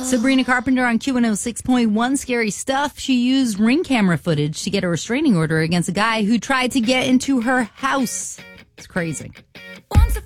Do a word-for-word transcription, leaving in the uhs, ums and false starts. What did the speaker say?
Sabrina Carpenter on Q one oh six point one. Scary stuff. She used Ring camera footage to get a restraining order against a guy who tried to get into her house. It's crazy.